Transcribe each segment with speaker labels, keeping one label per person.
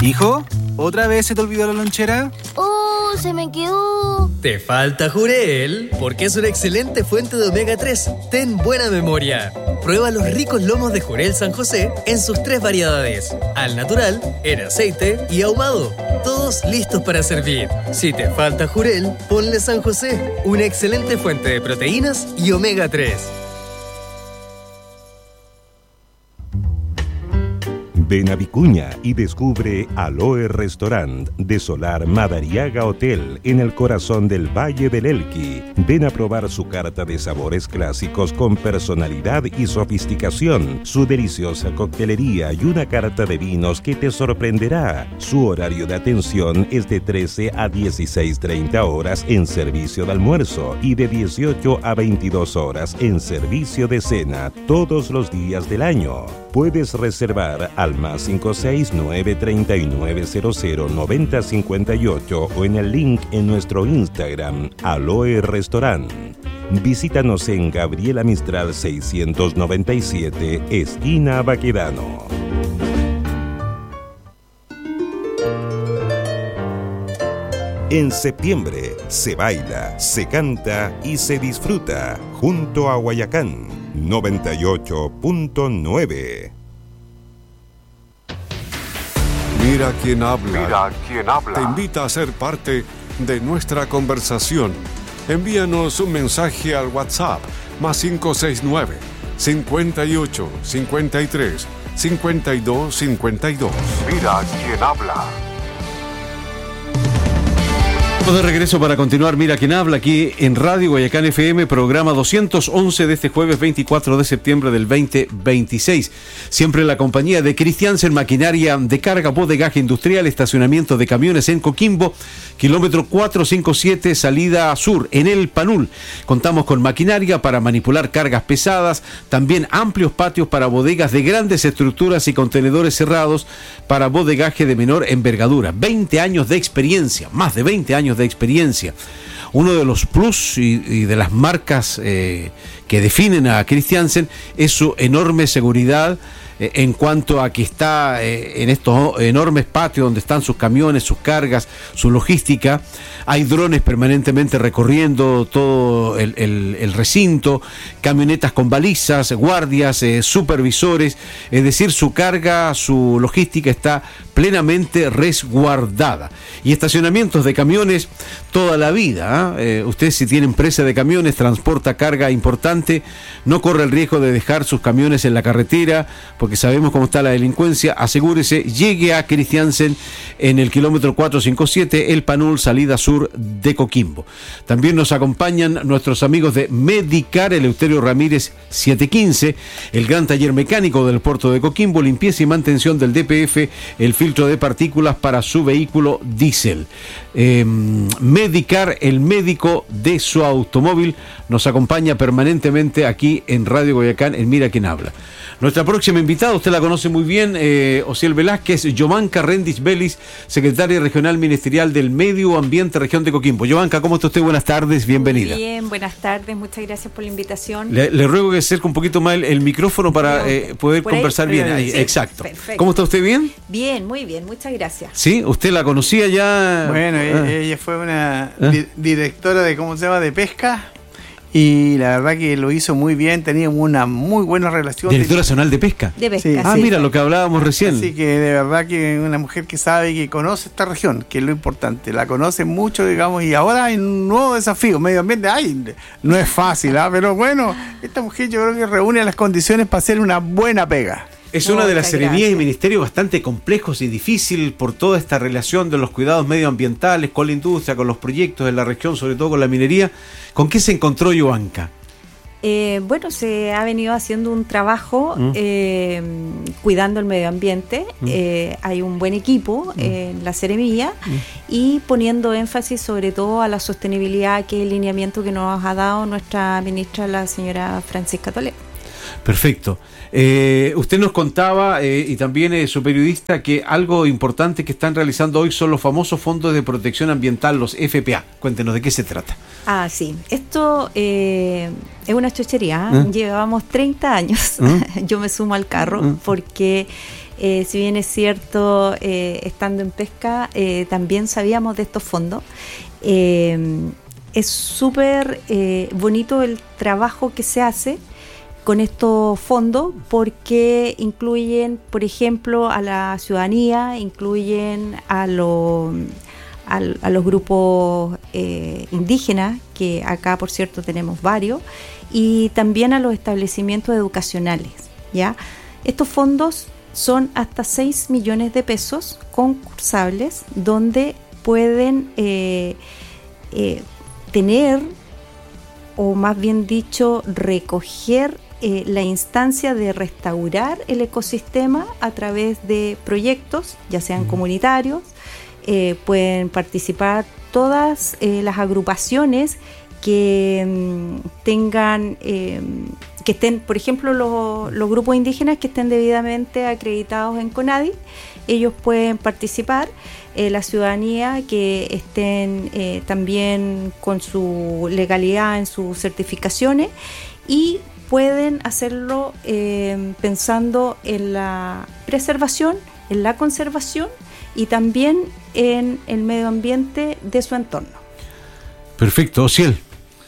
Speaker 1: Hijo, ¿otra vez se te olvidó la lonchera?
Speaker 2: ¡Oh, se me quedó!
Speaker 3: Te falta Jurel, porque es una excelente fuente de omega 3. Ten buena memoria. Prueba los ricos lomos de Jurel San José en sus 3 variedades: al natural, en aceite y ahumado. Todos listos para servir. Si te falta Jurel, ponle San José, una excelente fuente de proteínas y omega 3.
Speaker 4: Ven a Vicuña y descubre Aloe Restaurant de Solar Madariaga Hotel en el corazón del Valle del Elqui. Ven a probar su carta de sabores clásicos con personalidad y sofisticación, su deliciosa coctelería y una carta de vinos que te sorprenderá. Su horario de atención es de 13 a 16:30 horas en servicio de almuerzo y de 18 a 22 horas en servicio de cena todos los días del año. Puedes reservar al más 569-3900-9058 o en el link en nuestro Instagram, Aloe Restaurant. Visítanos en Gabriela Mistral 697, esquina Baquedano. En septiembre se baila, se canta y se disfruta junto a Guayacán 98.9.
Speaker 5: Mira quién habla. Mira quién habla. Te invita a ser parte de nuestra conversación. Envíanos un mensaje al WhatsApp más 569 58 53 52 52. Mira quién habla.
Speaker 6: De regreso para continuar Mira quién habla aquí en Radio Guayacán FM, programa 211 de este jueves 24 de septiembre del 2026. Siempre en la compañía de Christiansen Maquinaria de Carga, Bodegaje Industrial, estacionamiento de camiones en Coquimbo, kilómetro 457, salida sur, en el Panul. Contamos con maquinaria para manipular cargas pesadas, también amplios patios para bodegas de grandes estructuras y contenedores cerrados para bodegaje de menor envergadura. 20 años de experiencia, más de 20 años de experiencia. Uno de los plus y de las marcas que definen a Christiansen es su enorme seguridad en cuanto a que está en estos enormes patios donde están sus camiones, sus cargas, su logística. Hay drones permanentemente recorriendo todo el recinto, camionetas con balizas, guardias, supervisores, es decir, su carga, su logística está plenamente resguardada. Y estacionamientos de camiones toda la vida, Usted, si tiene empresa de camiones, transporta carga importante, no corre el riesgo de dejar sus camiones en la carretera, porque sabemos cómo está la delincuencia. Asegúrese, llegue a Christiansen en el kilómetro 457, El Panul, salida sur de Coquimbo. También nos acompañan nuestros amigos de Medicar, Eleuterio Ramírez 715, el gran taller mecánico del puerto de Coquimbo, limpieza y mantención del DPF, el filtro de partículas para su vehículo diésel. Medicar, el médico de su automóvil, nos acompaña permanentemente aquí en Radio Guayacán, en Mira quién habla. Nuestra próxima invitada, usted la conoce muy bien, Osiel Velázquez, Yovanka Rendich Vélez, secretaria regional ministerial del Medio Ambiente, región de Coquimbo. Yovanka, ¿cómo está usted? Buenas tardes, bienvenida.
Speaker 7: Muy bien, buenas tardes, muchas gracias por la invitación.
Speaker 6: Le ruego que acerque un poquito más el micrófono para poder conversar bien. Ahí, sí, exacto.
Speaker 7: Perfecto.
Speaker 6: ¿Cómo está usted? ¿Bien?
Speaker 7: Bien, muy bien, muchas gracias.
Speaker 6: ¿Sí? ¿Usted la conocía ya?
Speaker 1: Bueno, ella fue una directora de, ¿cómo se llama?, de pesca. Y la verdad que lo hizo muy bien, teníamos una muy buena relación.
Speaker 6: ¿Directora Nacional de Pesca?
Speaker 7: De pesca,
Speaker 1: sí.
Speaker 6: Ah, mira, lo que hablábamos recién.
Speaker 1: Así que de verdad que una mujer que sabe y que conoce esta región, que es lo importante. La conoce mucho, digamos, y ahora hay un nuevo desafío, medio ambiente. No es fácil, pero bueno, esta mujer yo creo que reúne las condiciones para hacer una buena pega.
Speaker 6: Es una de las seremías y ministerios bastante complejos y difícil por toda esta relación de los cuidados medioambientales con la industria, con los proyectos de la región, sobre todo con la minería. ¿Con qué se encontró Yovanka?
Speaker 7: Bueno, se ha venido haciendo un trabajo cuidando el medio ambiente. Hay un buen equipo en la seremía y poniendo énfasis sobre todo a la sostenibilidad, que es el lineamiento que nos ha dado nuestra ministra, la señora Francisca Toledo.
Speaker 6: Perfecto. Usted nos contaba, y también su periodista, que algo importante que están realizando hoy son los famosos fondos de protección ambiental, los FPA. Cuéntenos de qué se trata.
Speaker 7: Ah, sí. Esto es una chochería. Llevábamos 30 años. Yo me sumo al carro porque Si bien es cierto, estando en pesca, también sabíamos de estos fondos. Es súper bonito el trabajo que se hace con estos fondos porque incluyen, por ejemplo, a la ciudadanía, incluyen a los grupos indígenas, que acá, por cierto, tenemos varios, y también a los establecimientos educacionales, ¿ya? Estos fondos son hasta 6 millones de pesos concursables, donde pueden tener, o más bien dicho, recoger la instancia de restaurar el ecosistema a través de proyectos, ya sean comunitarios. Pueden participar todas las agrupaciones que tengan, que estén, por ejemplo, los grupos indígenas que estén debidamente acreditados en CONADI. Ellos pueden participar, la ciudadanía que estén también con su legalidad en sus certificaciones, y pueden hacerlo pensando en la preservación, en la conservación y también en el medio ambiente de su entorno.
Speaker 6: Perfecto, Ociel.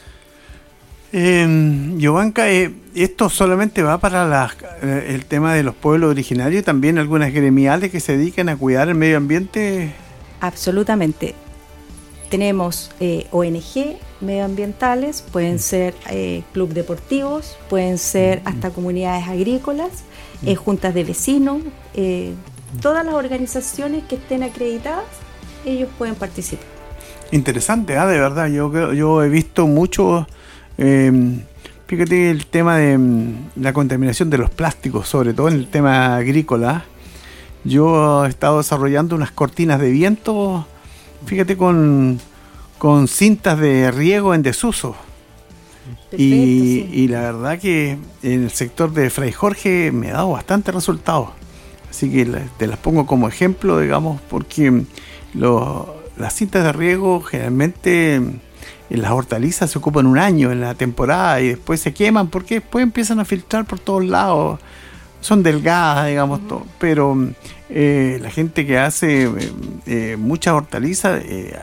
Speaker 1: Jovanka, esto solamente va para el tema de los pueblos originarios, también algunas gremiales que se dedican a cuidar el medio ambiente.
Speaker 7: Absolutamente. Tenemos ONG medioambientales, pueden ser club deportivos, pueden ser hasta comunidades agrícolas, juntas de vecinos, todas las organizaciones que estén acreditadas, ellos pueden participar.
Speaker 1: Interesante, de verdad, yo he visto mucho, fíjate el tema de la contaminación de los plásticos, sobre todo en el tema agrícola. Yo he estado desarrollando unas cortinas de viento, fíjate, con cintas de riego en desuso.
Speaker 7: Perfecto,
Speaker 1: y la verdad que en el sector de Fray Jorge me ha dado bastante resultados. Así que te las pongo como ejemplo, digamos, porque las cintas de riego generalmente en las hortalizas se ocupan un año en la temporada y después se queman porque después empiezan a filtrar por todos lados. Son delgadas, digamos, pero la gente que hace muchas hortalizas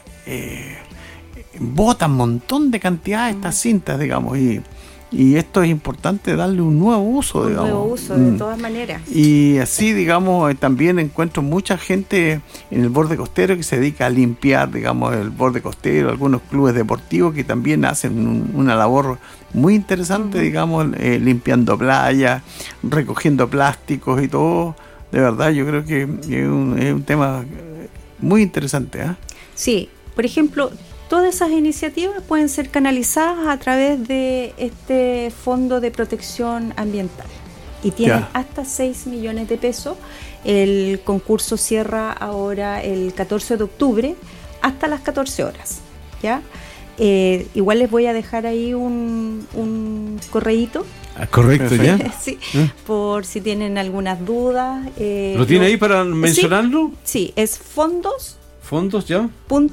Speaker 1: bota un montón de cantidad de estas cintas, digamos, y esto es importante darle un nuevo uso, digamos.
Speaker 7: Un nuevo uso, de todas maneras.
Speaker 1: Y así, digamos, también encuentro mucha gente en el borde costero que se dedica a limpiar, digamos, el borde costero, algunos clubes deportivos que también hacen una labor muy interesante, digamos, limpiando playas, recogiendo plásticos y todo. De verdad, yo creo que es un tema muy interesante, ¿eh?
Speaker 7: Sí, por ejemplo, todas esas iniciativas pueden ser canalizadas a través de este Fondo de Protección Ambiental y tienen hasta 6 millones de pesos. El concurso cierra ahora el 14 de octubre hasta las 14 horas, ¿ya? Igual les voy a dejar ahí un correíto.
Speaker 6: Correcto, ya.
Speaker 7: Sí, por si tienen algunas dudas.
Speaker 6: ¿Lo tiene ahí para mencionarlo?
Speaker 7: Sí, es fondos.
Speaker 6: ¿Fondos ya?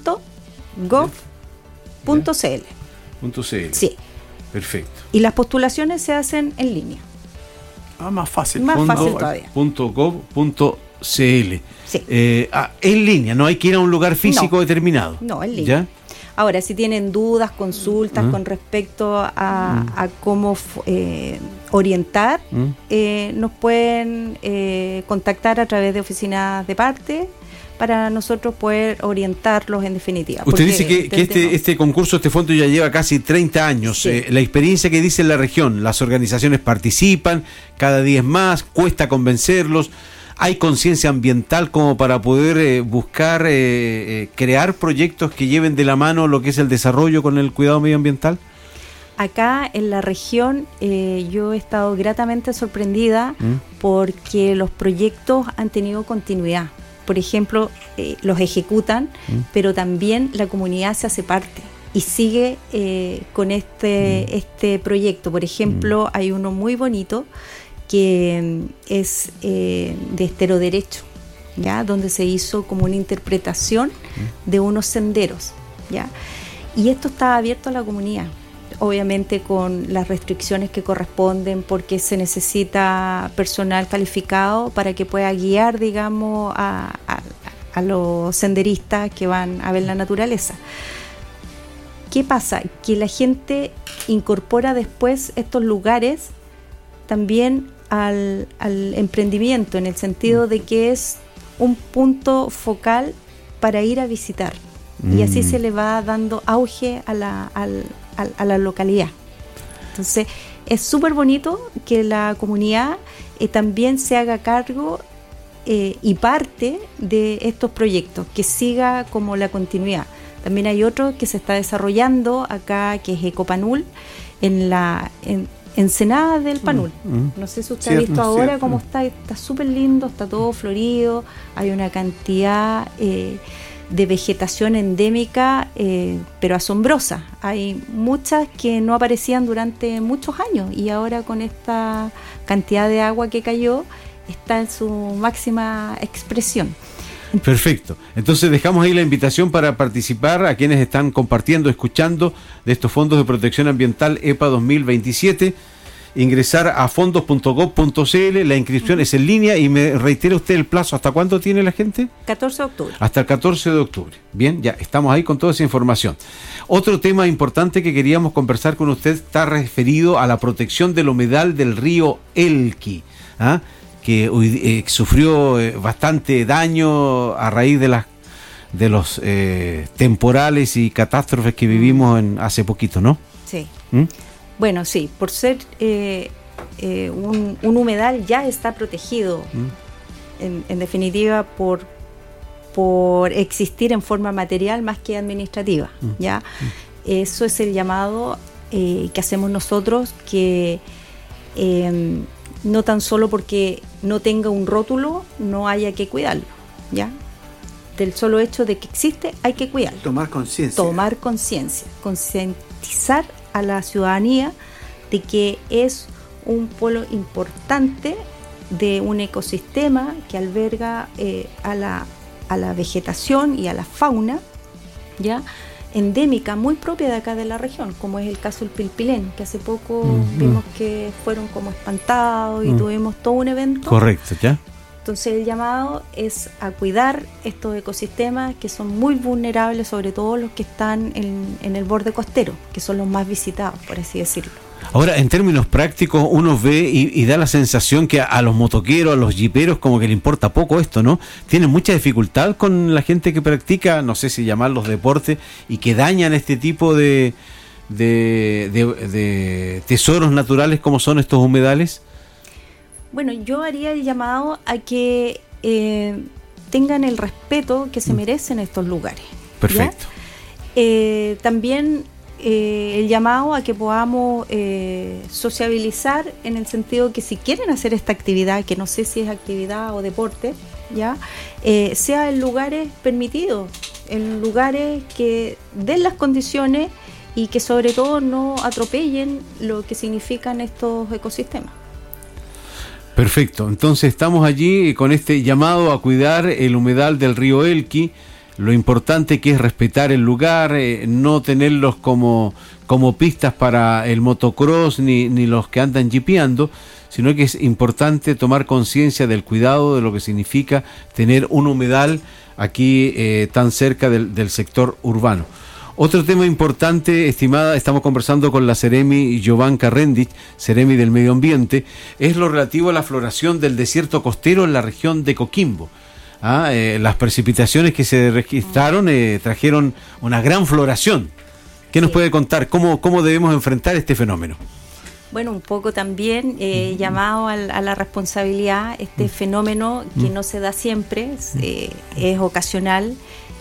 Speaker 7: .gov.cl. Sí.
Speaker 6: Perfecto.
Speaker 7: Y las postulaciones se hacen en línea.
Speaker 1: Más fácil.
Speaker 7: Más fácil todavía.
Speaker 6: .gov.cl. Sí. En línea, no hay que ir a un lugar físico determinado.
Speaker 7: No, en línea.
Speaker 6: ¿Ya?
Speaker 7: Ahora, si tienen dudas, consultas con respecto a cómo orientar, nos pueden contactar a través de oficinas de parte para nosotros poder orientarlos en definitiva.
Speaker 6: Usted dice que este concurso, este fondo ya lleva casi 30 años. Sí. La experiencia que dice en la región, las organizaciones participan, cada día es más, cuesta convencerlos. ¿Hay conciencia ambiental como para poder buscar crear proyectos que lleven de la mano lo que es el desarrollo con el cuidado medioambiental?
Speaker 7: Acá en la región yo he estado gratamente sorprendida porque los proyectos han tenido continuidad. Por ejemplo, los ejecutan, pero también la comunidad se hace parte y sigue con este proyecto. Por ejemplo, hay uno muy bonito que es de estero derecho, ¿ya? Donde se hizo como una interpretación de unos senderos, ¿ya? Y esto está abierto a la comunidad. obviamente con las restricciones que corresponden, porque se necesita personal calificado para que pueda guiar, digamos, a los senderistas que van a ver la naturaleza. ¿Qué pasa? Que la gente incorpora después estos lugares también al emprendimiento, en el sentido de que es un punto focal para ir a visitar. Y así se le va dando auge a la localidad. Entonces, es súper bonito que la comunidad también se haga cargo y parte de estos proyectos, que siga como la continuidad. También hay otro que se está desarrollando acá, que es Ecopanul, en Ensenada del Panul. No sé si usted ha visto ahora cómo está súper lindo, está todo florido, hay una cantidad de vegetación endémica, pero asombrosa. Hay muchas que no aparecían durante muchos años, y ahora con esta cantidad de agua que cayó, está en su máxima expresión.
Speaker 6: Perfecto. Entonces dejamos ahí la invitación para participar a quienes están compartiendo, escuchando de estos fondos de protección ambiental EPA 2027. Ingresar a fondos.gov.cl, la inscripción es en línea, y me reitera usted el plazo. ¿Hasta cuándo tiene la gente?
Speaker 7: 14 de octubre.
Speaker 6: Hasta el 14 de octubre. Bien, ya estamos ahí con toda esa información. Otro tema importante que queríamos conversar con usted está referido a la protección del humedal del río Elqui, que sufrió bastante daño a raíz de los temporales y catástrofes que vivimos hace poquito, ¿no?
Speaker 7: Sí. Bueno, sí, por ser un humedal ya está protegido, en definitiva, por existir en forma material más que administrativa, ¿ya? Eso es el llamado que hacemos nosotros, que no tan solo porque no tenga un rótulo no haya que cuidarlo, ¿ya? Del solo hecho de que existe, hay que cuidarlo.
Speaker 1: Tomar conciencia.
Speaker 7: Tomar conciencia, concientizar a la ciudadanía de que es un polo importante de un ecosistema que alberga a la vegetación y a la fauna, ¿ya?, endémica, muy propia de acá de la región, como es el caso del pilpilén, que hace poco vimos que fueron como espantados y tuvimos todo un evento.
Speaker 6: Correcto, ¿ya?
Speaker 7: Entonces el llamado es a cuidar estos ecosistemas que son muy vulnerables, sobre todo los que están en el borde costero, que son los más visitados, por así decirlo.
Speaker 6: Ahora, en términos prácticos, uno ve y da la sensación que a los motoqueros, a los jiperos, como que le importa poco esto, ¿no? Tienen mucha dificultad con la gente que practica, no sé si llamarlos deportes, y que dañan este tipo de tesoros naturales como son estos humedales.
Speaker 7: Bueno, yo haría el llamado a que tengan el respeto que se merecen estos lugares.
Speaker 6: Perfecto.
Speaker 7: También el llamado a que podamos sociabilizar, en el sentido que si quieren hacer esta actividad, que no sé si es actividad o deporte, ¿ya?, sea en lugares permitidos, en lugares que den las condiciones y que sobre todo no atropellen lo que significan estos ecosistemas.
Speaker 6: Perfecto, entonces estamos allí con este llamado a cuidar el humedal del río Elqui, lo importante que es respetar el lugar, no tenerlos como pistas para el motocross ni los que andan jipeando, sino que es importante tomar conciencia del cuidado de lo que significa tener un humedal aquí tan cerca del sector urbano. Otro tema importante, estimada, estamos conversando con la Seremi Jovanka Rendich, Seremi del Medio Ambiente, es lo relativo a la floración del desierto costero en la región de Coquimbo. Las precipitaciones que se registraron trajeron una gran floración. ¿Qué nos puede contar? ¿Cómo debemos enfrentar este fenómeno?
Speaker 7: Bueno, un poco también llamado a la responsabilidad. Este fenómeno que no se da siempre, es ocasional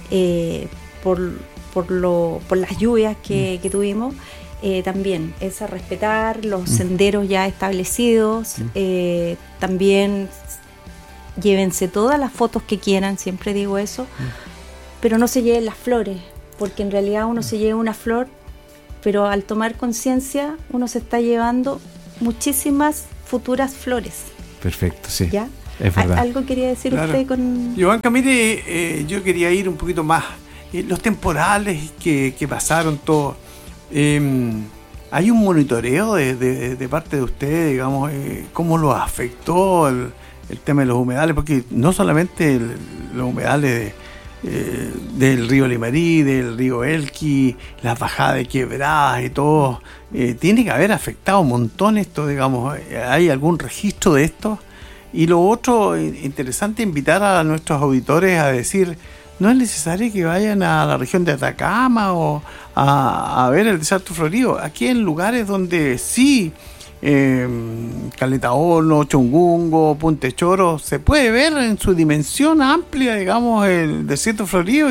Speaker 7: por las lluvias que tuvimos. También es a respetar los senderos ya establecidos. También llévense todas las fotos que quieran, siempre digo eso, pero no se lleven las flores, porque en realidad uno se lleva una flor, pero al tomar conciencia uno se está llevando muchísimas futuras flores.
Speaker 6: Perfecto, sí.
Speaker 7: ¿Ya?
Speaker 6: Es verdad.
Speaker 7: ¿Algo quería decir usted con...?
Speaker 1: Jovanka, mire, yo quería ir un poquito más. Los temporales que pasaron todos, ¿hay un monitoreo de parte de ustedes, digamos, cómo lo afectó el tema de los humedales? Porque no solamente los humedales del río Limarí, del río Elqui, las bajadas de quebradas y todo, tiene que haber afectado un montón esto, digamos. ¿Hay algún registro de esto? Y lo otro, interesante, invitar a nuestros auditores a decir, no es necesario que vayan a la región de Atacama o a ver el desierto florido. Aquí en lugares donde sí, Caleta Horno, Chongungo, Punte Choro, se puede ver en su dimensión amplia, digamos, el desierto florido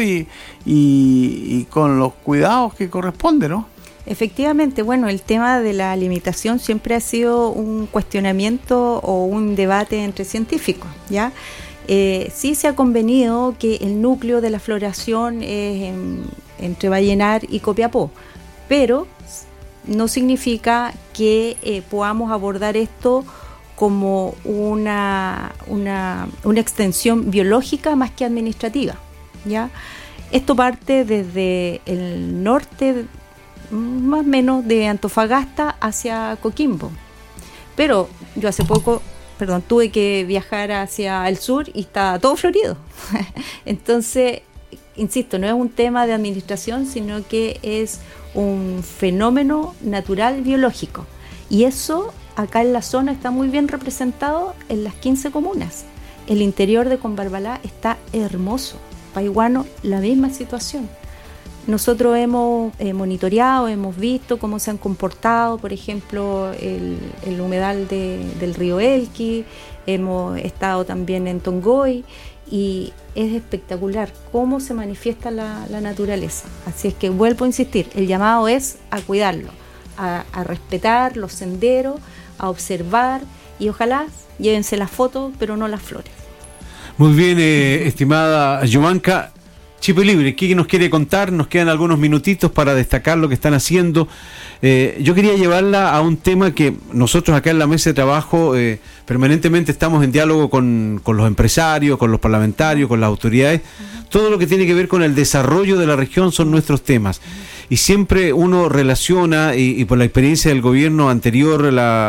Speaker 1: y con los cuidados que corresponde, ¿no?
Speaker 7: Efectivamente, bueno, el tema de la limitación siempre ha sido un cuestionamiento o un debate entre científicos, ¿ya? Sí se ha convenido que el núcleo de la floración es entre Vallenar y Copiapó, pero no significa que podamos abordar esto como una extensión biológica más que administrativa, ¿ya? Esto parte desde el norte, más o menos de Antofagasta hacia Coquimbo, pero yo hace poco, tuve que viajar hacia el sur y está todo florido. Entonces, insisto, no es un tema de administración, sino que es un fenómeno natural biológico. Y eso acá en la zona está muy bien representado en las 15 comunas. El interior de Combarbalá está hermoso. Paiguano, la misma situación. Nosotros hemos monitoreado, hemos visto cómo se han comportado, por ejemplo, el humedal del río Elqui, hemos estado también en Tongoy y es espectacular cómo se manifiesta la naturaleza. Así es que vuelvo a insistir, el llamado es a cuidarlo, a respetar los senderos, a observar y ojalá llévense las fotos, pero no las flores.
Speaker 6: Muy bien, estimada Yomanka. Chipe Libre, ¿qué nos quiere contar? Nos quedan algunos minutitos para destacar lo que están haciendo. Yo quería llevarla a un tema que nosotros acá en la mesa de trabajo permanentemente estamos en diálogo con los empresarios, con los parlamentarios, con las autoridades. Todo lo que tiene que ver con el desarrollo de la región son nuestros temas. Y siempre uno relaciona, y por la experiencia del gobierno anterior,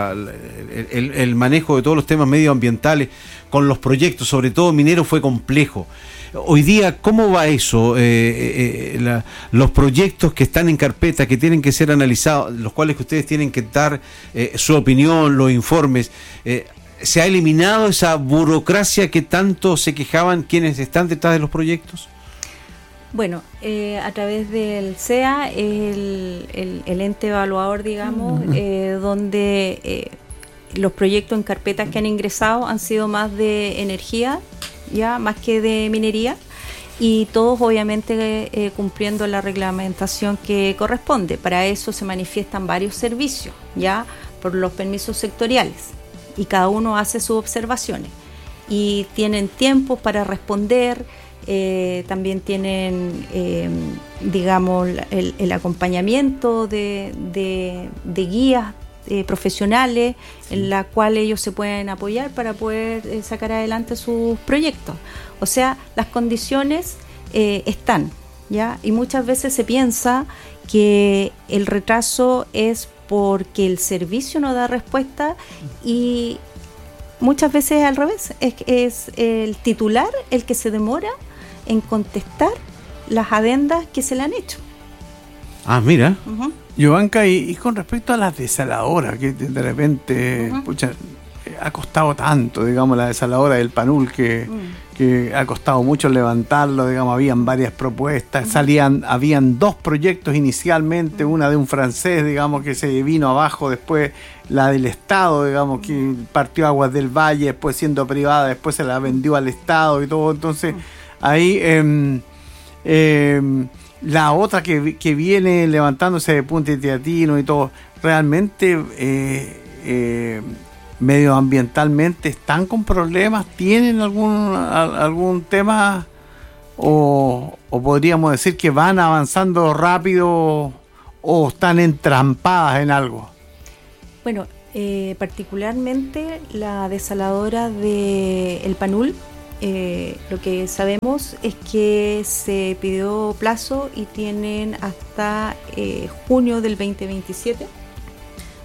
Speaker 6: el manejo de todos los temas medioambientales con los proyectos, sobre todo minero, fue complejo. Hoy día, ¿cómo va eso? Los proyectos que están en carpeta, que tienen que ser analizados, los cuales que ustedes tienen que dar su opinión, los informes, ¿se ha eliminado esa burocracia que tanto se quejaban quienes están detrás de los proyectos?
Speaker 7: Bueno, a través del CEA, el ente evaluador, digamos, donde los proyectos en carpetas que han ingresado han sido más de energía, ya más que de minería, y todos obviamente cumpliendo la reglamentación que corresponde. Para eso se manifiestan varios servicios, ya por los permisos sectoriales, y cada uno hace sus observaciones y tienen tiempos para responder. También tienen digamos el acompañamiento de guías profesionales, sí, en la cual ellos se pueden apoyar para poder sacar adelante sus proyectos. O sea, las condiciones están, ¿ya? Y muchas veces se piensa que el retraso es porque el servicio no da respuesta, y muchas veces es al revés, es el titular el que se demora en contestar las adendas que se le han hecho.
Speaker 6: Ah, mira.
Speaker 1: Yomanka, y con respecto a las desaladoras, que de repente ha costado tanto, digamos, la desaladora del Panul, que ha costado mucho levantarlo, digamos, habían varias propuestas, habían dos proyectos inicialmente, una de un francés, digamos, que se vino abajo, después la del Estado, digamos, que partió Aguas del Valle, después siendo privada, después se la vendió al Estado y todo. Entonces ahí la otra que viene levantándose de Punta Teatino y todo, realmente medioambientalmente están con problemas, tienen algún tema, o podríamos decir que van avanzando rápido o están entrampadas en algo.
Speaker 7: Bueno, particularmente la desaladora de El Panul, lo que sabemos es que se pidió plazo y tienen hasta junio del 2027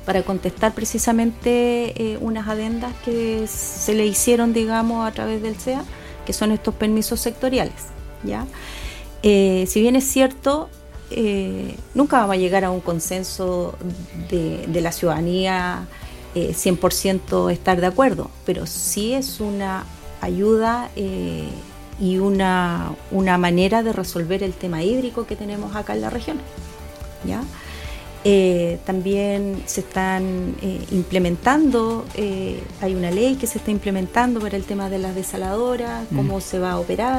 Speaker 7: para contestar precisamente unas adendas que se le hicieron, digamos, a través del CEA, que son estos permisos sectoriales, ¿ya? Si bien es cierto, nunca vamos a llegar a un consenso de la ciudadanía 100% estar de acuerdo, pero sí es una ayuda y una manera de resolver el tema hídrico que tenemos acá en la región, ¿ya? También se están implementando, hay una ley que se está implementando para el tema de las desaladoras, cómo se va a operar.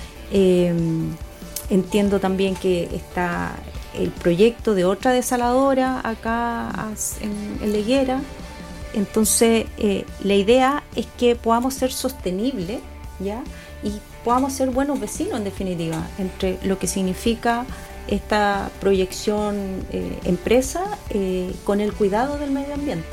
Speaker 7: Entiendo también que está el proyecto de otra desaladora acá en La Higuera. Entonces, la idea es que podamos ser sostenibles, ¿ya? Y podamos ser buenos vecinos, en definitiva, entre lo que significa esta proyección empresa con el cuidado del medio ambiente.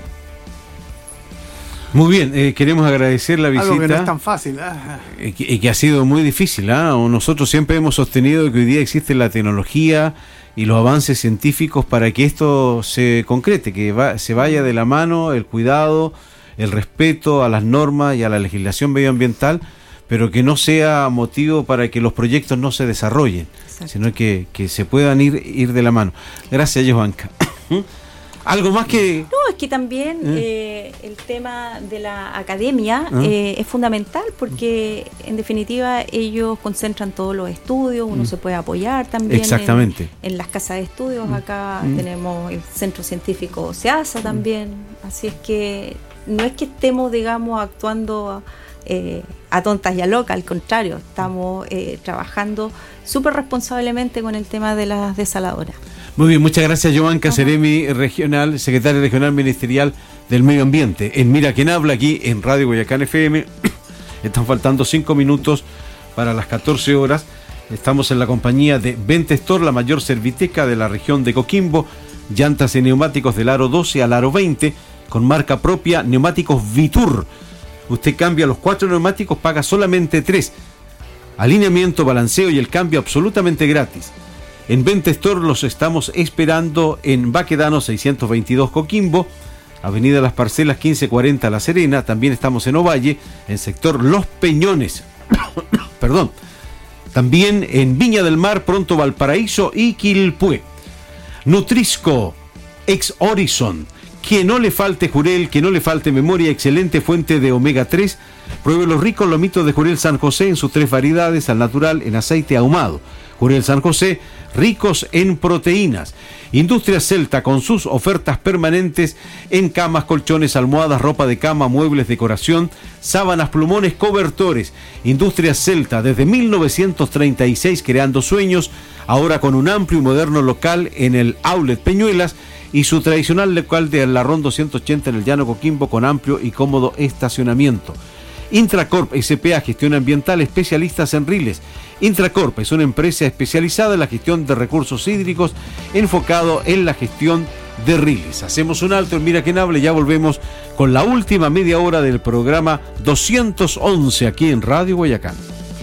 Speaker 6: Muy bien, queremos agradecer la visita.
Speaker 1: Algo que no es tan fácil.
Speaker 6: Y que ha sido muy difícil. Nosotros siempre hemos sostenido que hoy día existe la tecnología y los avances científicos para que esto se concrete, que se vaya de la mano el cuidado, el respeto a las normas y a la legislación medioambiental, pero que no sea motivo para que los proyectos no se desarrollen, sino que se puedan ir de la mano. Gracias, Johanka. ¿Algo más que...?
Speaker 7: No, es que también el tema de la academia es fundamental porque, en definitiva, ellos concentran todos los estudios, uno se puede apoyar también en las casas de estudios. Acá tenemos el Centro Científico SEASA también, así es que no es que estemos, digamos, actuando a tontas y a locas, al contrario, estamos trabajando súper responsablemente con el tema de las desaladoras.
Speaker 6: Muy bien, muchas gracias, Johanka Seremi, regional, secretaria regional ministerial del Medio Ambiente. En Mira Quién Habla, aquí en Radio Guayacán FM. Están faltando 5 minutos para las 14 horas. Estamos en la compañía de Ventestor, la mayor serviteca de la región de Coquimbo. Llantas y neumáticos del aro 12 al aro 20, con marca propia, neumáticos Vitur. Usted cambia los 4 neumáticos, paga solamente 3. Alineamiento, balanceo y el cambio absolutamente gratis. En Ventestor los estamos esperando en Baquedano 622 Coquimbo, Avenida Las Parcelas 1540 La Serena. También estamos en Ovalle, en sector Los Peñones. Perdón. También en Viña del Mar, pronto Valparaíso y Quilpué. Nutrisco, ex Horizon. Que no le falte Jurel, que no le falte memoria, excelente fuente de omega 3. Pruebe los ricos lomitos de Jurel San José en sus 3 variedades, al natural, en aceite ahumado. Jurel San José, ricos en proteínas. Industria Celta, con sus ofertas permanentes en camas, colchones, almohadas, ropa de cama, muebles, decoración, sábanas, plumones, cobertores. Industria Celta, desde 1936 creando sueños, ahora con un amplio y moderno local en el Outlet Peñuelas y su tradicional local de la RON 280 en el Llano Coquimbo, con amplio y cómodo estacionamiento. Intracorp S.p.A. Gestión Ambiental, especialistas en riles. Intracorp es una empresa especializada en la gestión de recursos hídricos, enfocado en la gestión de riles. Hacemos un alto en Mira Quién Habla y ya volvemos con la última media hora del programa 211 aquí en Radio Guayacán.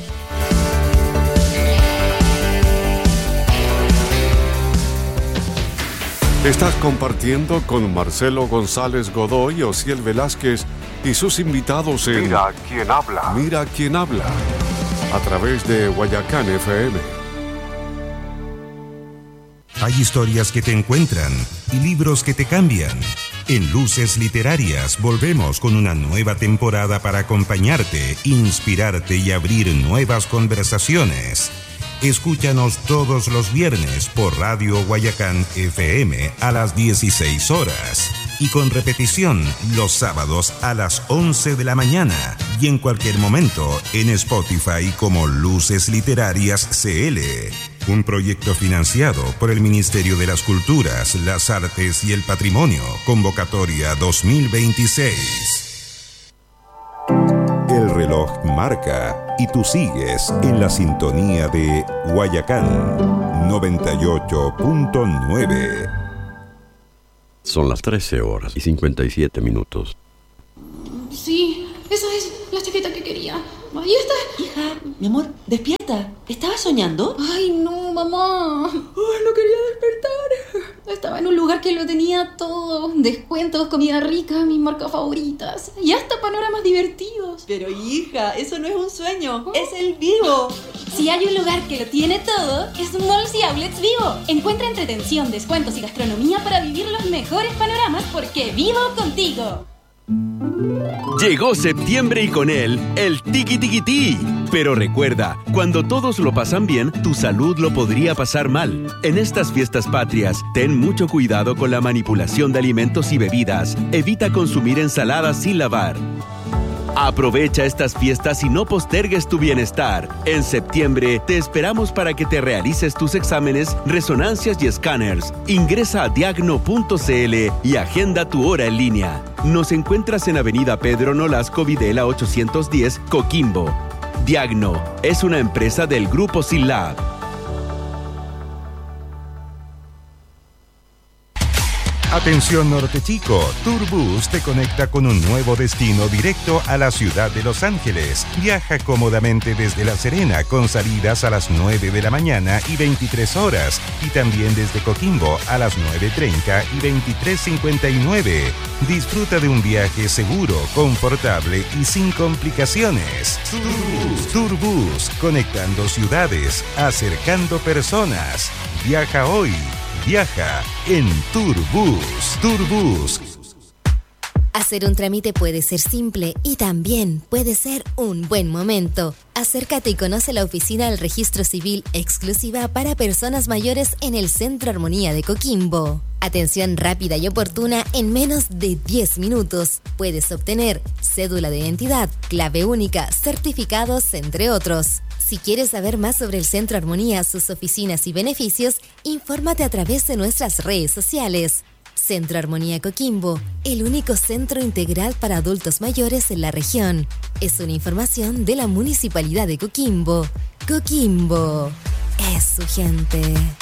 Speaker 5: Estás compartiendo con Marcelo González Godoy, Osiel Velázquez y sus invitados en Mira Quién Habla. Mira Quién Habla, a través de Guayacán FM.
Speaker 8: Hay historias que te encuentran y libros que te cambian. En Luces Literarias volvemos con una nueva temporada para acompañarte, inspirarte y abrir nuevas conversaciones. Escúchanos todos los viernes por Radio Guayacán FM a las 16 horas y con repetición los sábados a las 11 de la mañana y en cualquier momento en Spotify como Luces Literarias CL. Un proyecto financiado por el Ministerio de las Culturas, las Artes y el Patrimonio. Convocatoria 2026. El reloj marca y tú sigues en la sintonía de Guayacán 98.9.
Speaker 9: Son las 13 horas y 57 minutos.
Speaker 2: Sí, esa es la chaqueta que quería. Ahí está.
Speaker 10: Hija, mi amor, despierta. ¿Estabas soñando?
Speaker 2: Ay, no, mamá. Ay, no quería despertar. Estaba en un lugar que lo tenía todo. Descuentos, comida rica, mis marcas favoritas. Y hasta panoramas divertidos.
Speaker 10: Pero hija, eso no es un sueño, es el Vivo.
Speaker 2: Si hay un lugar que lo tiene todo, es Malls y Outlets Vivo. Encuentra entretención, descuentos y gastronomía para vivir los mejores panoramas porque vivo contigo.
Speaker 11: Llegó septiembre y con él el tiqui-tiqui-tí. Pero recuerda, cuando todos lo pasan bien, tu salud lo podría pasar mal. En estas fiestas patrias, ten mucho cuidado con la manipulación de alimentos y bebidas. Evita consumir ensaladas sin lavar. Aprovecha estas fiestas y no postergues tu bienestar. En septiembre te esperamos para que te realices tus exámenes, resonancias y escáneres. Ingresa a diagno.cl y agenda tu hora en línea. Nos encuentras en Avenida Pedro Nolasco Videla 810, Coquimbo. Diagno es una empresa del Grupo SILAB.
Speaker 8: Atención Norte Chico, Turbus te conecta con un nuevo destino directo a la ciudad de Los Ángeles. Viaja cómodamente desde La Serena con salidas a las 9 de la mañana y 23 horas y también desde Coquimbo a las 9:30 y 23:59. Disfruta de un viaje seguro, confortable y sin complicaciones. Turbus, conectando ciudades, acercando personas. Viaja hoy. Viaja en Turbus. Turbus.
Speaker 12: Hacer un trámite puede ser simple y también puede ser un buen momento. Acércate y conoce la oficina del Registro Civil exclusiva para personas mayores en el Centro Armonía de Coquimbo. Atención rápida y oportuna en menos de 10 minutos. Puedes obtener cédula de identidad, clave única, certificados, entre otros. Si quieres saber más sobre el Centro Armonía, sus oficinas y beneficios, infórmate a través de nuestras redes sociales. Centro Armonía Coquimbo, el único centro integral para adultos mayores en la región. Es una información de la Municipalidad de Coquimbo. Coquimbo es su gente.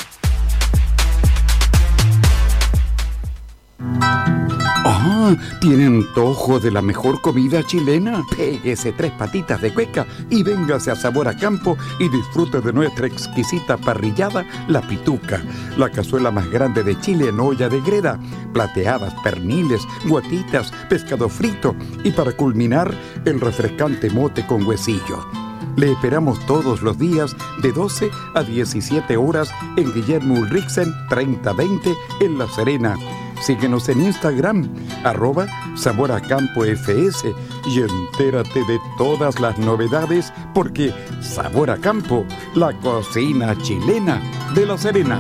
Speaker 13: ¿Tiene antojo de la mejor comida chilena? Péguese 3 patitas de cueca y véngase a Sabor a Campo y disfrute de nuestra exquisita parrillada, La Pituca, la cazuela más grande de Chile en olla de greda, plateadas, perniles, guatitas, pescado frito y para culminar, el refrescante mote con huesillo. Le esperamos todos los días de 12 a 17 horas en Guillermo Ulrichsen 3020 en La Serena. Síguenos en Instagram, @SaborACampoFS y entérate de todas las novedades porque Sabor a Campo, la cocina chilena de La Serena.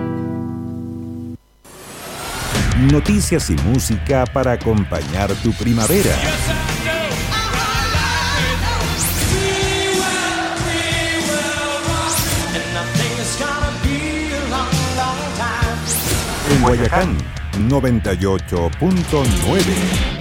Speaker 8: Noticias y música para acompañar tu primavera. En Guayacán, 98.9.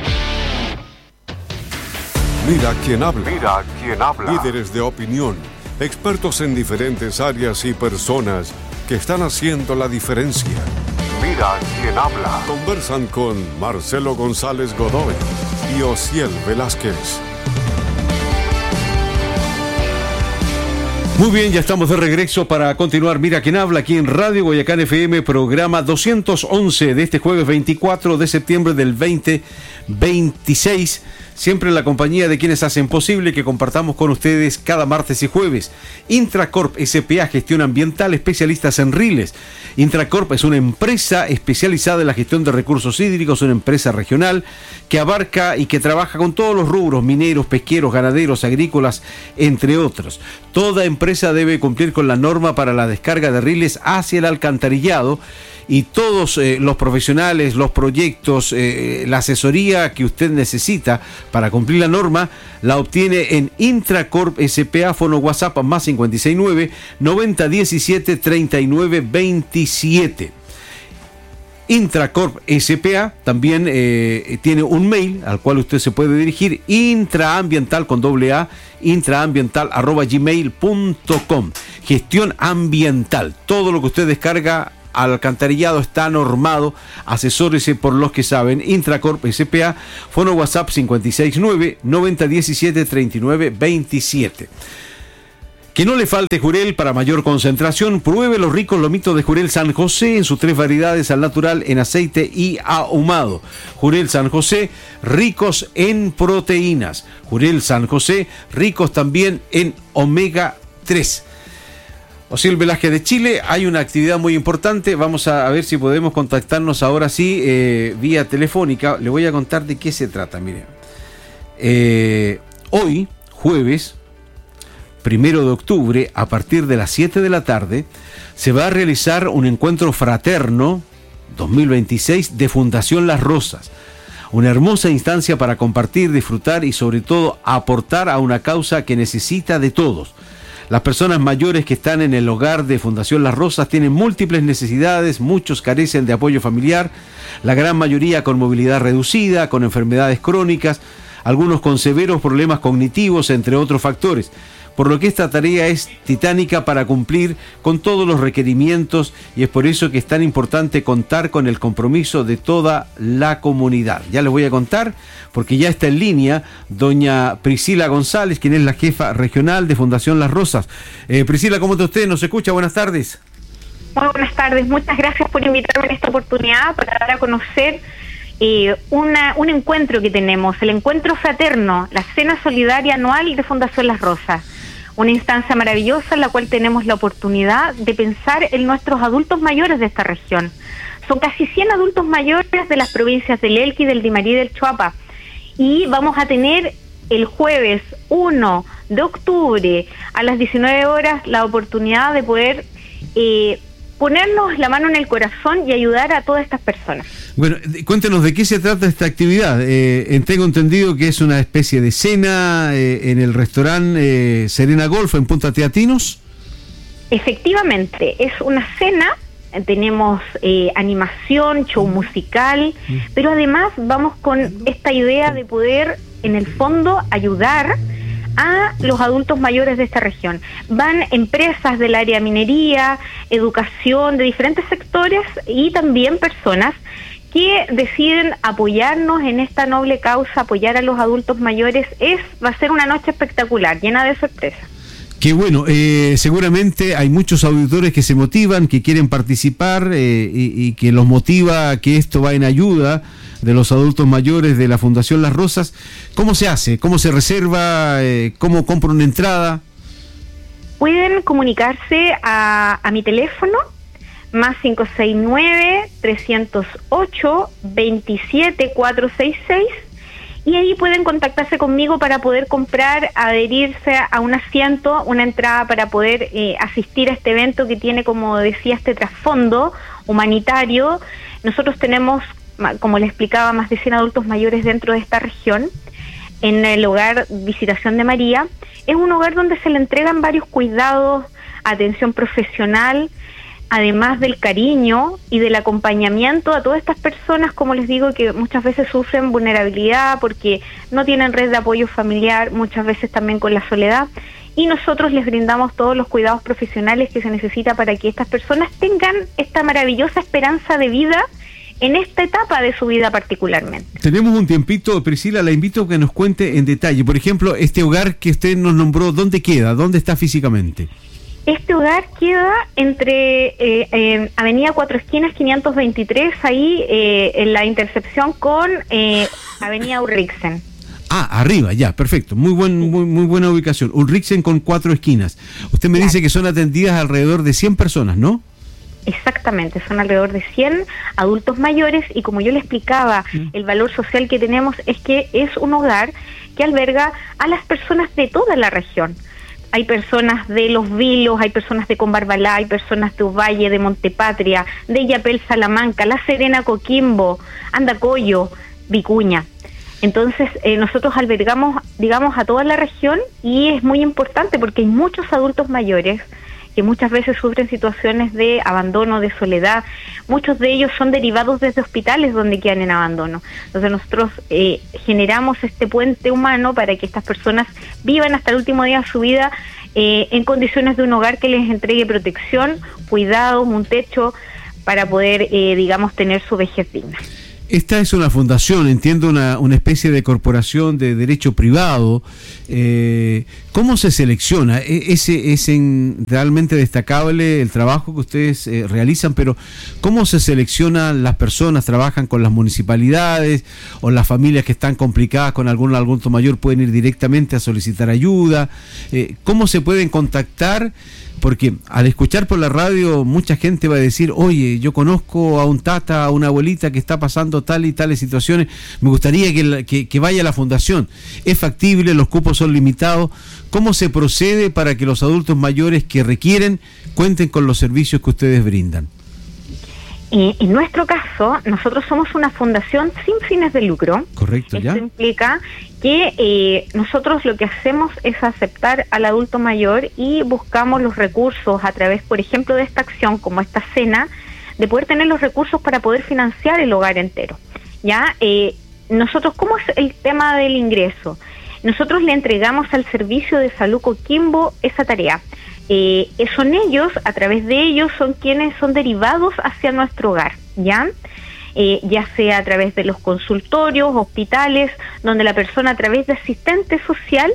Speaker 5: Mira quién habla. Mira quién habla. Líderes de opinión, expertos en diferentes áreas y personas que están haciendo la diferencia. Mira quién habla. Conversan con Marcelo González Godoy y Osiel Velázquez.
Speaker 6: Muy bien, ya estamos de regreso para continuar. Mira quién habla aquí en Radio Guayacán FM, programa 211 de este jueves 24 de septiembre del 2026. Siempre en la compañía de quienes hacen posible que compartamos con ustedes cada martes y jueves. Intracorp S.p.A. Gestión Ambiental, especialistas en riles. Intracorp es una empresa especializada en la gestión de recursos hídricos, una empresa regional que abarca y que trabaja con todos los rubros, mineros, pesqueros, ganaderos, agrícolas, entre otros. Toda empresa debe cumplir con la norma para la descarga de riles hacia el alcantarillado. Y todos los profesionales, los proyectos, la asesoría que usted necesita para cumplir la norma, la obtiene en Intracorp S.p.A. Fono WhatsApp más 569 9017 3927. Intracorp S.p.A. también tiene un mail al cual usted se puede dirigir, intraambiental con doble A, intraambiental@gmail.com. Gestión ambiental, todo lo que usted descarga al alcantarillado está normado. Asesórese por los que saben. Intracorp S.p.A. Fono WhatsApp 569 9017 3927. Que no le falte Jurel para mayor concentración. Pruebe los ricos lomitos de Jurel San José en sus 3 variedades al natural, en aceite y ahumado. Jurel San José, ricos en proteínas. Jurel San José, ricos también en omega 3. Osiel Velázquez de Chile, hay una actividad muy importante. Vamos a ver si podemos contactarnos ahora sí vía telefónica. Le voy a contar de qué se trata. Mire, hoy, jueves 1 de octubre, a partir de las 7 de la tarde, se va a realizar un encuentro fraterno 2026 de Fundación Las Rosas. Una hermosa instancia para compartir, disfrutar y sobre todo aportar a una causa que necesita de todos. Las personas mayores que están en el hogar de Fundación Las Rosas tienen múltiples necesidades, muchos carecen de apoyo familiar, la gran mayoría con movilidad reducida, con enfermedades crónicas, algunos con severos problemas cognitivos, entre otros factores. Por lo que esta tarea es titánica para cumplir con todos los requerimientos y es por eso que es tan importante contar con el compromiso de toda la comunidad. Ya les voy a contar, porque ya está en línea doña Priscila González, quien es la jefa regional de Fundación Las Rosas. Priscila, ¿cómo está usted? ¿Nos escucha? Buenas tardes.
Speaker 14: Muy buenas tardes, muchas gracias por invitarme en esta oportunidad para dar a conocer un encuentro que tenemos, el encuentro fraterno, la cena solidaria anual de Fundación Las Rosas. Una instancia maravillosa en la cual tenemos la oportunidad de pensar en nuestros adultos mayores de esta región. Son casi 100 adultos mayores de las provincias del Elqui, del Limarí y del Choapa. Y vamos a tener el jueves 1 de octubre a las 19 horas la oportunidad de poder ponernos la mano en el corazón y ayudar a todas estas personas.
Speaker 6: Bueno, cuéntenos de qué se trata esta actividad. Tengo entendido que es una especie de cena en el restaurante Serena Golf en Punta Teatinos.
Speaker 14: Efectivamente, es una cena. Tenemos animación, show musical, pero además vamos con esta idea de poder, en el fondo, ayudar a los adultos mayores de esta región. Van empresas del área de minería, educación, de diferentes sectores y también personas que deciden apoyarnos en esta noble causa, apoyar a los adultos mayores. Va a ser una noche espectacular, llena de sorpresas.
Speaker 6: Qué bueno, seguramente hay muchos auditores que se motivan, que quieren participar y que los motiva que esto va en ayuda de los adultos mayores de la Fundación Las Rosas. ¿Cómo se hace? ¿Cómo se reserva? ¿Cómo compro una entrada?
Speaker 14: Pueden comunicarse a mi teléfono, más 569-308-27466, y ahí pueden contactarse conmigo para poder comprar, adherirse a un asiento, una entrada para poder asistir a este evento que tiene, como decía, este trasfondo humanitario. Nosotros tenemos, como les explicaba, más de 100 adultos mayores dentro de esta región, en el hogar Visitación de María. Es un hogar donde se le entregan varios cuidados, atención profesional, además del cariño y del acompañamiento a todas estas personas, como les digo, que muchas veces sufren vulnerabilidad porque no tienen red de apoyo familiar, muchas veces también con la soledad, y nosotros les brindamos todos los cuidados profesionales que se necesita para que estas personas tengan esta maravillosa esperanza de vida en esta etapa de su vida particularmente.
Speaker 6: Tenemos un tiempito, Priscila, la invito a que nos cuente en detalle. Por ejemplo, este hogar que usted nos nombró, ¿dónde queda? ¿Dónde está físicamente?
Speaker 14: Este hogar queda entre Avenida Cuatro Esquinas 523, ahí en la intercepción con Avenida Ulriksen.
Speaker 6: Arriba, ya, perfecto. Muy buena ubicación. Ulriksen con 4 esquinas. Usted me dice que son atendidas alrededor de 100 personas, ¿no?
Speaker 14: Exactamente, son alrededor de 100 adultos mayores y, como yo le explicaba, el valor social que tenemos es que es un hogar que alberga a las personas de toda la región. Hay personas de Los Vilos, hay personas de Combarbalá, hay personas de Ovalle, de Montepatria, de Illapel, Salamanca, La Serena, Coquimbo, Andacollo, Vicuña. Entonces nosotros albergamos, digamos, a toda la región, y es muy importante porque hay muchos adultos mayores que muchas veces sufren situaciones de abandono, de soledad. Muchos de ellos son derivados desde hospitales donde quedan en abandono. Entonces nosotros generamos este puente humano para que estas personas vivan hasta el último día de su vida en condiciones de un hogar que les entregue protección, cuidados, un techo para poder, digamos, tener su vejez digna.
Speaker 6: Esta es una fundación, entiendo, una especie de corporación de derecho privado. ¿Cómo se selecciona? Es realmente destacable el trabajo que ustedes realizan, pero ¿cómo se seleccionan las personas? ¿Trabajan con las municipalidades o las familias que están complicadas con algún adulto mayor pueden ir directamente a solicitar ayuda? ¿Cómo se pueden contactar? Porque al escuchar por la radio mucha gente va a decir, oye, yo conozco a un tata, a una abuelita que está pasando tal y tales situaciones, me gustaría que vaya a la fundación. ¿Es factible? ¿Los cupos son limitados? ¿Cómo se procede para que los adultos mayores que requieren cuenten con los servicios que ustedes brindan?
Speaker 14: En nuestro caso, nosotros somos una fundación sin fines de lucro.
Speaker 6: Correcto, ya.
Speaker 14: Esto implica que nosotros lo que hacemos es aceptar al adulto mayor y buscamos los recursos a través, por ejemplo, de esta acción, como esta cena, de poder tener los recursos para poder financiar el hogar entero. ¿Ya? Nosotros, ¿cómo es el tema del ingreso? Nosotros le entregamos al Servicio de Salud Coquimbo esa tarea. Son ellos, a través de ellos, son quienes son derivados hacia nuestro hogar, ¿ya? Ya sea a través de los consultorios, hospitales, donde la persona a través de asistente social,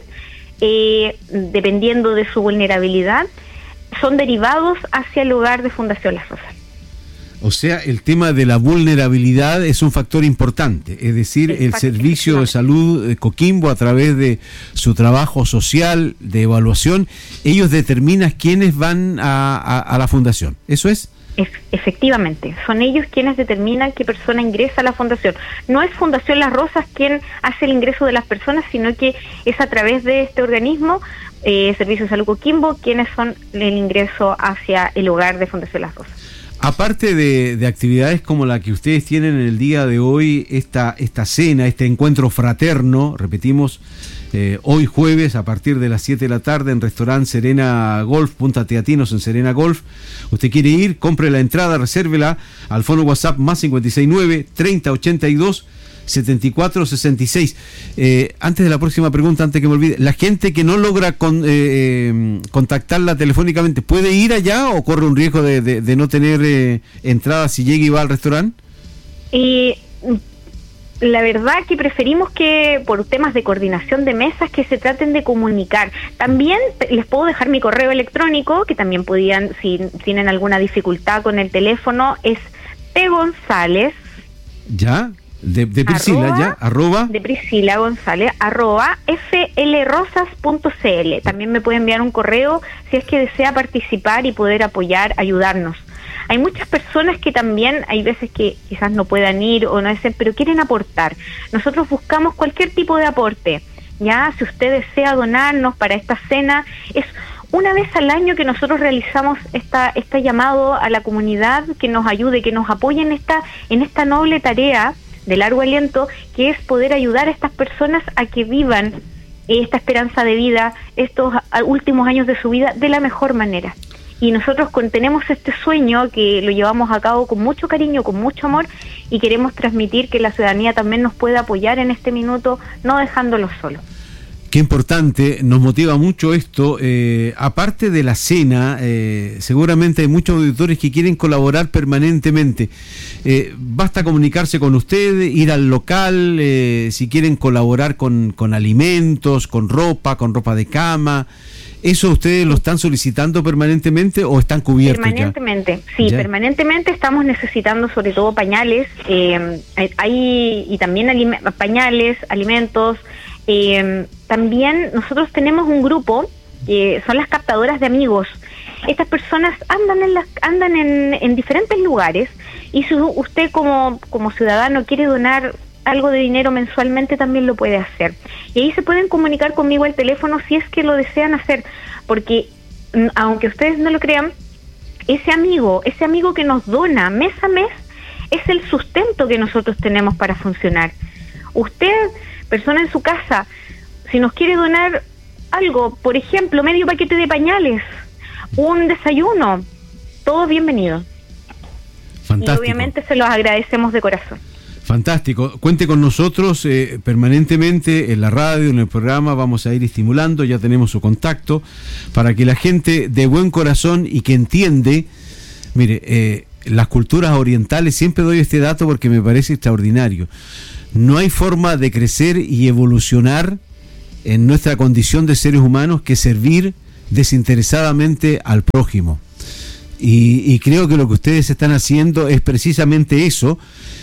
Speaker 14: dependiendo de su vulnerabilidad, son derivados hacia el hogar de Fundación Las Rosas.
Speaker 6: O sea, el tema de la vulnerabilidad es un factor importante, es decir, el Servicio de Salud de Coquimbo, a través de su trabajo social de evaluación, ellos determinan quiénes van a la fundación. ¿Eso es?
Speaker 14: Efectivamente, son ellos quienes determinan qué persona ingresa a la fundación. No es Fundación Las Rosas quien hace el ingreso de las personas, sino que es a través de este organismo, Servicio de Salud Coquimbo, quienes son el ingreso hacia el hogar de Fundación Las Rosas.
Speaker 6: Aparte de actividades como la que ustedes tienen en el día de hoy, esta cena, este encuentro fraterno, repetimos, hoy jueves a partir de las 7 de la tarde en Restaurant Serena Golf, Punta Teatinos en Serena Golf. Usted quiere ir, compre la entrada, resérvela al fono WhatsApp más 569 3082 7466. Antes de la próxima pregunta, antes que me olvide, la gente que no logra contactarla telefónicamente, ¿puede ir allá o corre un riesgo de no tener entrada si llega y va al restaurante?
Speaker 14: La verdad que preferimos que por temas de coordinación de mesas que se traten de comunicar. También les puedo dejar mi correo electrónico, que también podían, si tienen alguna dificultad con el teléfono, es pgonzález.
Speaker 6: ¿Ya? De Priscila, ya,
Speaker 14: de Priscila González, flrosas.cl. También me puede enviar un correo si es que desea participar y poder apoyar, ayudarnos. Hay muchas personas que también, hay veces que quizás no puedan ir o no deseen, pero quieren aportar. Nosotros buscamos cualquier tipo de aporte, ya, si usted desea donarnos para esta cena, es una vez al año que nosotros realizamos este llamado a la comunidad que nos ayude, que nos apoye en esta noble tarea de largo aliento, que es poder ayudar a estas personas a que vivan esta esperanza de vida, estos últimos años de su vida de la mejor manera. Y nosotros tenemos este sueño que lo llevamos a cabo con mucho cariño, con mucho amor, y queremos transmitir que la ciudadanía también nos puede apoyar en este minuto, no dejándolos solos.
Speaker 6: Qué importante, nos motiva mucho esto. Aparte de la cena, seguramente hay muchos auditores que quieren colaborar permanentemente. Basta comunicarse con usted, ir al local, si quieren colaborar con alimentos, con ropa de cama. ¿Eso ustedes lo están solicitando permanentemente o están cubiertos?
Speaker 14: Permanentemente, ya? Sí, ¿ya? Permanentemente estamos necesitando sobre todo pañales, y también pañales, alimentos. También nosotros tenemos un grupo que son las captadoras de amigos. Estas personas andan en diferentes lugares, y si usted como ciudadano quiere donar algo de dinero mensualmente, también lo puede hacer. Y ahí se pueden comunicar conmigo al teléfono si es que lo desean hacer, porque aunque ustedes no lo crean, ese amigo que nos dona mes a mes es el sustento que nosotros tenemos para funcionar. Usted, persona en su casa, si nos quiere donar algo, por ejemplo, medio paquete de pañales, un desayuno, todo bienvenido.
Speaker 6: Fantástico.
Speaker 14: Y obviamente se los agradecemos de corazón.
Speaker 6: Fantástico. Cuente con nosotros permanentemente en la radio, en el programa. Vamos a ir estimulando, ya tenemos su contacto, para que la gente de buen corazón y que entiende, mire, las culturas orientales, siempre doy este dato porque me parece extraordinario. No hay forma de crecer y evolucionar en nuestra condición de seres humanos que servir desinteresadamente al prójimo. Y creo que lo que ustedes están haciendo es precisamente eso,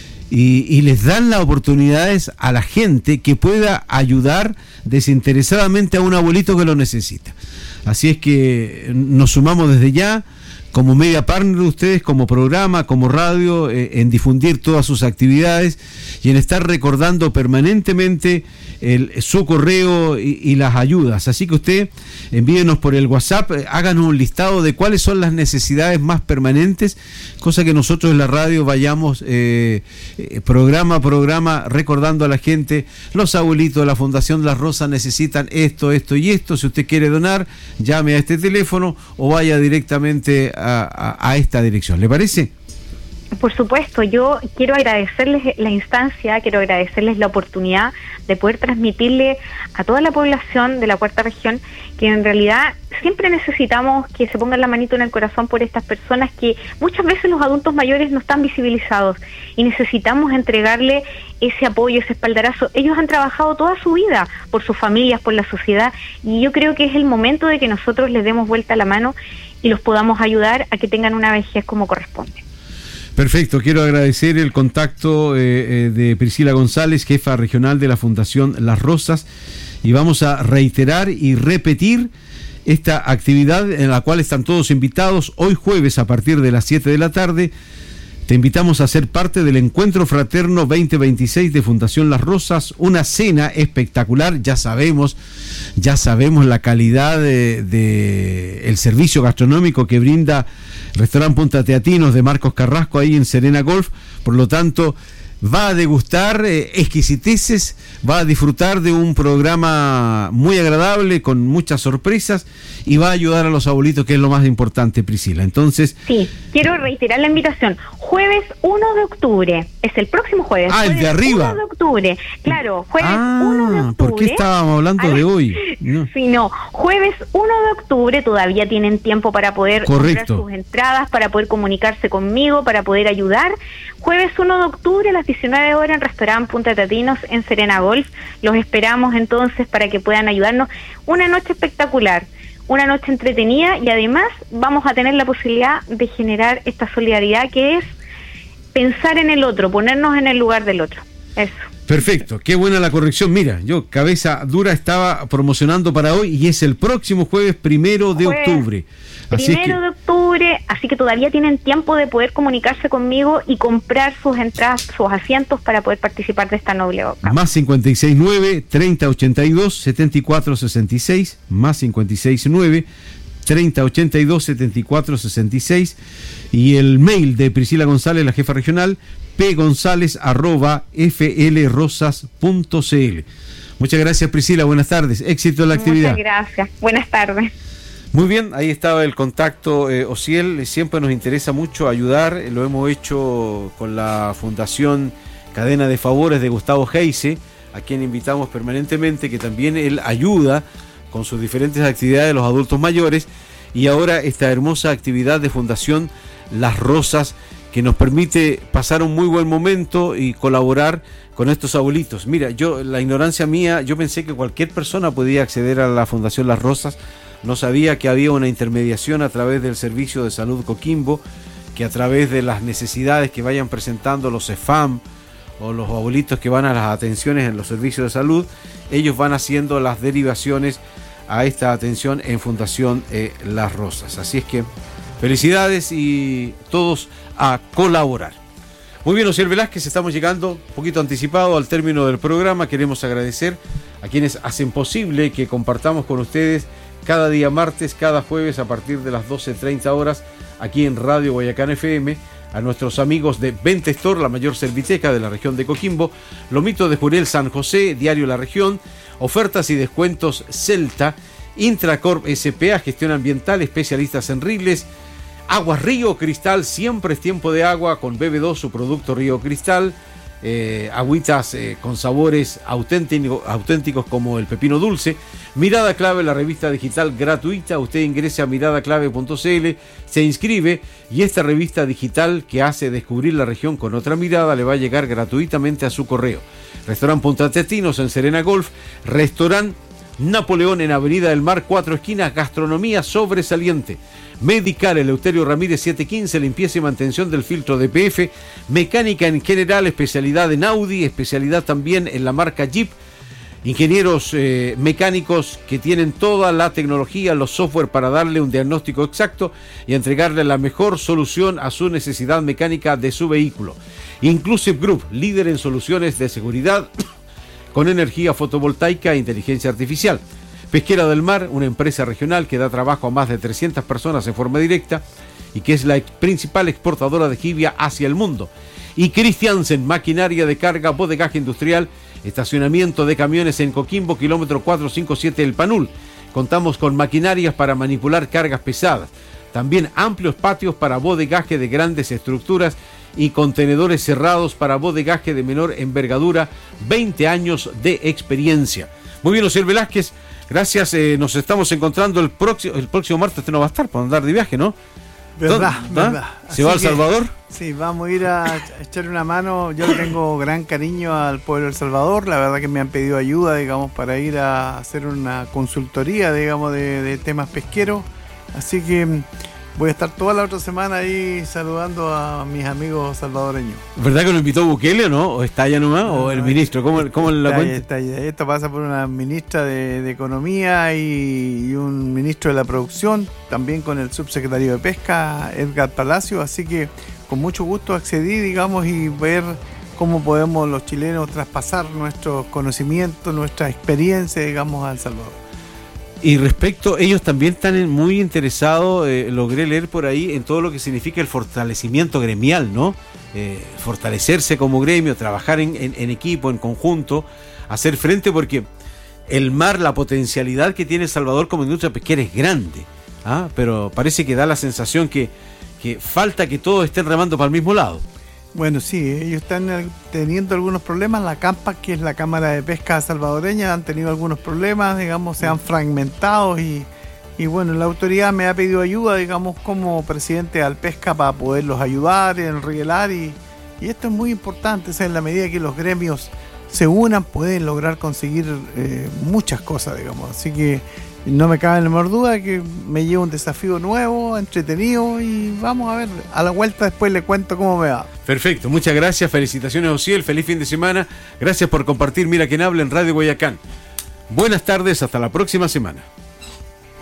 Speaker 6: y les dan las oportunidades a la gente que pueda ayudar desinteresadamente a un abuelito que lo necesita. Así es que nos sumamos desde ya como media partner de ustedes, como programa, como radio, en difundir todas sus actividades y en estar recordando permanentemente su correo y las ayudas. Así que usted envíenos por el WhatsApp, háganos un listado de cuáles son las necesidades más permanentes, cosa que nosotros en la radio vayamos programa a programa recordando a la gente: los abuelitos de la Fundación Las Rosas necesitan esto, esto y esto. Si usted quiere donar, llame a este teléfono o vaya directamente a esta dirección. ¿Le parece?
Speaker 14: Por supuesto, yo quiero agradecerles la instancia, quiero agradecerles la oportunidad de poder transmitirle a toda la población de la Cuarta Región que en realidad siempre necesitamos que se pongan la manito en el corazón por estas personas que muchas veces los adultos mayores no están visibilizados y necesitamos entregarle ese apoyo, ese espaldarazo. Ellos han trabajado toda su vida por sus familias, por la sociedad, y yo creo que es el momento de que nosotros les demos vuelta a la mano y los podamos ayudar a que tengan una vejez como corresponde.
Speaker 6: Perfecto, quiero agradecer el contacto de Priscila González, jefa regional de la Fundación Las Rosas, y vamos a reiterar y repetir esta actividad en la cual están todos invitados hoy jueves a partir de las 7 de la tarde. Te invitamos a ser parte del Encuentro Fraterno 2026 de Fundación Las Rosas, una cena espectacular. Ya sabemos la calidad de el servicio gastronómico que brinda Restaurante Punta Teatinos de Marcos Carrasco ahí en Serena Golf. Por lo tanto, va a degustar exquisiteces, va a disfrutar de un programa muy agradable con muchas sorpresas y va a ayudar a los abuelitos, que es lo más importante, Priscila. Entonces,
Speaker 14: sí, quiero reiterar la invitación. Jueves 1 de octubre, es el próximo jueves.
Speaker 6: Ah, el de arriba.
Speaker 14: 1 de octubre, claro, jueves 1 de octubre.
Speaker 6: ¿Por qué estábamos hablando de hoy?
Speaker 14: No. Sí, no, jueves 1 de octubre, todavía tienen tiempo para poder comprar sus entradas, para poder comunicarse conmigo, para poder ayudar. Jueves 1 de octubre a las 19 horas en Restaurante Punta Teatinos en Serena Golf. Los esperamos entonces para que puedan ayudarnos. Una noche espectacular, una noche entretenida, y además vamos a tener la posibilidad de generar esta solidaridad que es pensar en el otro, ponernos en el lugar del otro. Eso.
Speaker 6: Perfecto, qué buena la corrección. Mira, yo cabeza dura estaba promocionando para hoy y es el próximo jueves 1 de octubre.
Speaker 14: Primero de octubre, así que todavía tienen tiempo de poder comunicarse conmigo y comprar sus entradas, sus asientos para poder participar de esta noble obra.
Speaker 6: Más 569-3082-7466, más 569-3082-7466, y el mail de Priscila González, la jefa regional, pgonzalez@flrosas.cl. Muchas gracias, Priscila, buenas tardes, éxito en la actividad.
Speaker 14: Muchas gracias, buenas tardes.
Speaker 6: Muy bien, ahí estaba el contacto, Ociel. Siempre nos interesa mucho ayudar, lo hemos hecho con la Fundación Cadena de Favores de Gustavo Heise, a quien invitamos permanentemente, que también él ayuda con sus diferentes actividades de los adultos mayores, y ahora esta hermosa actividad de Fundación Las Rosas, que nos permite pasar un muy buen momento y colaborar con estos abuelitos. Mira, la ignorancia mía, yo pensé que cualquier persona podía acceder a la Fundación Las Rosas. No sabía que había una intermediación a través del Servicio de Salud Coquimbo, que a través de las necesidades que vayan presentando los CEFAM o los abuelitos que van a las atenciones en los servicios de salud, ellos van haciendo las derivaciones a esta atención en Fundación Las Rosas. Así es que felicidades y todos a colaborar. Muy bien, Ociel Velázquez, estamos llegando un poquito anticipado al término del programa. Queremos agradecer a quienes hacen posible que compartamos con ustedes cada día martes, cada jueves a partir de las 12:30 horas aquí en Radio Guayacán FM, a nuestros amigos de Venta Store, la mayor serviteca de la región de Coquimbo, Lomito de Jurel San José, Diario La Región, ofertas y descuentos Celta, Intracorp SPA, gestión ambiental, especialistas en riles, Aguas Río Cristal, siempre es tiempo de agua con BB2, su producto Río Cristal, agüitas con sabores auténticos como el pepino dulce. Mirada Clave, la revista digital gratuita. Usted ingresa a miradaclave.cl, se inscribe y esta revista digital que hace descubrir la región con otra mirada le va a llegar gratuitamente a su correo. Restaurante Punta Teatinos en Serena Golf, Restaurante Napoleón en Avenida del Mar, 4 esquinas, gastronomía sobresaliente. Medical Eleuterio Ramírez 715, limpieza y mantención del filtro DPF. Mecánica en general, especialidad en Audi, especialidad también en la marca Jeep. Ingenieros mecánicos que tienen toda la tecnología, los software para darle un diagnóstico exacto y entregarle la mejor solución a su necesidad mecánica de su vehículo. Inclusive Group, líder en soluciones de seguridad con energía fotovoltaica e inteligencia artificial. Pesquera del Mar, una empresa regional que da trabajo a más de 300 personas en forma directa y que es la principal exportadora de jibia hacia el mundo. Y Christiansen, maquinaria de carga, bodegaje industrial, estacionamiento de camiones en Coquimbo, kilómetro 457 El Panul. Contamos con maquinarias para manipular cargas pesadas. También amplios patios para bodegaje de grandes estructuras y contenedores cerrados para bodegaje de menor envergadura. 20 años de experiencia. Muy bien, Osiel Velázquez, gracias. Nos estamos encontrando el próximo martes. Usted no va a estar para andar de viaje, ¿no?
Speaker 1: Verdad.
Speaker 6: ¿Se va a El Salvador?
Speaker 1: Sí, vamos a ir a echar una mano. Yo le tengo gran cariño al pueblo de El Salvador. La verdad que me han pedido ayuda, digamos, para ir a hacer una consultoría, digamos, de temas pesqueros. Así que voy a estar toda la otra semana ahí saludando a mis amigos salvadoreños.
Speaker 6: ¿Verdad que lo invitó Bukele o no? ¿O está allá nomás? ¿O el ministro? ¿Cómo la cuenta?
Speaker 1: Está allá. Esto pasa por una ministra de Economía y un ministro de la Producción, también con el subsecretario de Pesca, Edgar Palacio. Así que con mucho gusto accedí, digamos, y ver cómo podemos los chilenos traspasar nuestros conocimientos, nuestra experiencia, digamos, a El Salvador.
Speaker 6: Y respecto, ellos también están muy interesados, logré leer por ahí, en todo lo que significa el fortalecimiento gremial, ¿no? Fortalecerse como gremio, trabajar en equipo, en conjunto, hacer frente, porque el mar, la potencialidad que tiene El Salvador como industria pesquera es grande, ¿ah? Pero parece que da la sensación que falta que todos estén remando para el mismo lado.
Speaker 1: Bueno, sí, ellos están teniendo algunos problemas. La CAMPA, que es la Cámara de Pesca salvadoreña, han tenido algunos problemas, digamos, se han fragmentado y bueno, la autoridad me ha pedido ayuda, digamos, como presidente de Alpesca para poderlos ayudar, enrielar y esto es muy importante. O sea, en la medida que los gremios se unan, pueden lograr conseguir muchas cosas, digamos. Así que no me cabe la menor duda que me lleva un desafío nuevo, entretenido y vamos a ver, a la vuelta después le cuento cómo me va.
Speaker 6: Perfecto, muchas gracias, felicitaciones Osiel, feliz fin de semana, gracias por compartir Mira Quién Habla en Radio Guayacán. Buenas tardes, hasta la próxima semana.